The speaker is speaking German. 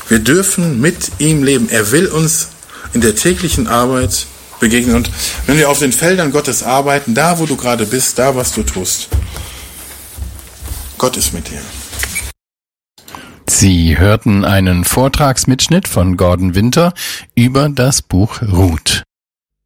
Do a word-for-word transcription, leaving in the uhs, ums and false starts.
Wir dürfen mit ihm leben. Er will uns in der täglichen Arbeit begegnen. Und wenn wir auf den Feldern Gottes arbeiten, da wo du gerade bist, da was du tust, Gott ist mit dir. Sie hörten einen Vortragsmitschnitt von Gordon Winter über das Buch Ruth.